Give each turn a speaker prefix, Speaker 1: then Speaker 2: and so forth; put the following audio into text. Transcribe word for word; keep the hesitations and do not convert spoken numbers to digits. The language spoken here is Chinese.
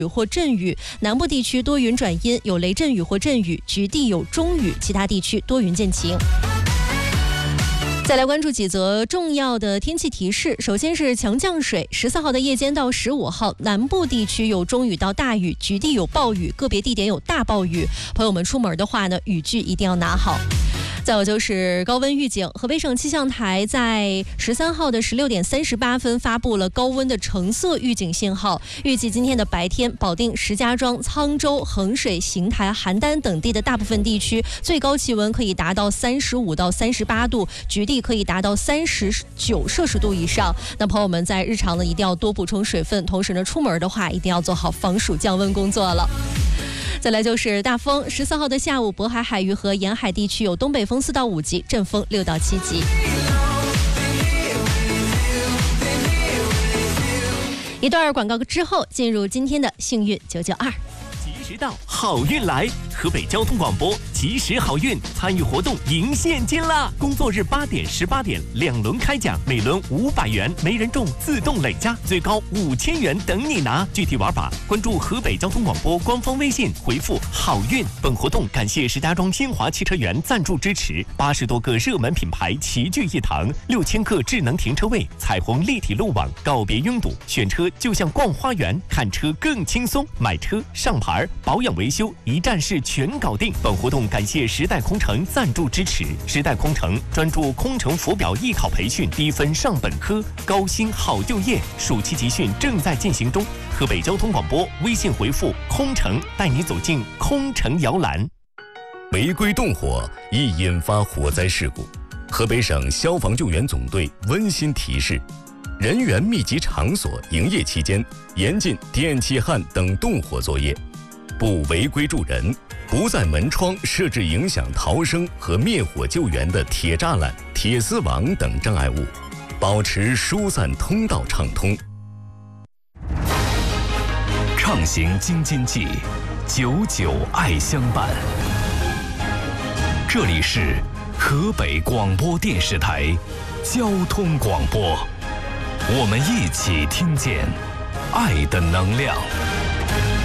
Speaker 1: 雨或阵雨，南部地区多云转阴，有雷阵雨或阵雨，局地有中雨，其他地区多云见晴。再来关注几则重要的天气提示。首先是强降水，十四号的夜间到十五号，南部地区有中雨到大雨，局地有暴雨，个别地点有大暴雨。朋友们出门的话呢，雨具一定要拿好。再有就是高温预警，河北省气象台在十三号的十六点三十八分发布了高温的橙色预警信号。预计今天的白天，保定、石家庄、沧州、衡水、邢台、邯郸等地的大部分地区最高气温可以达到三十五到三十八度，局地可以达到三十九摄氏度以上。那朋友们在日常呢一定要多补充水分，同时呢出门的话一定要做好防暑降温工作了。再来就是大风，十四号的下午，渤海海域和沿海地区有东北风四到五级，阵风六到七级。一段广告之后，进入今天的幸运九九二。
Speaker 2: 及时到，好运来！河北交通广播及时好运，参与活动赢现金啦！工作日八点、十八点两轮开奖，每轮五百元，没人中自动累加，最高五千元等你拿。具体玩法，关注河北交通广播官方微信，回复好运。本活动感谢石家庄新华汽车园赞助支持，八十多个热门品牌齐聚一堂，六千个智能停车位，彩虹立体路网，告别拥堵，选车就像逛花园，看车更轻松，买车上牌，保养维修一站式全搞定。本活动感谢时代空乘赞助支持。时代空乘专注空乘浮表艺考培训，低分上本科，高薪好就业。暑期集训正在进行中。河北交通广播微信回复空乘，带你走进空乘摇篮。
Speaker 3: 违规动火易引发火灾事故。河北省消防救援总队温馨提示：人员密集场所营业期间，严禁电气焊等动火作业，不违规助人，不在门窗设置影响逃生和灭火救援的铁栅栏、铁丝网等障碍物，保持疏散通道畅通。
Speaker 4: 畅行京津冀，久久爱相伴。这里是河北广播电视台交通广播，我们一起听见爱的能量。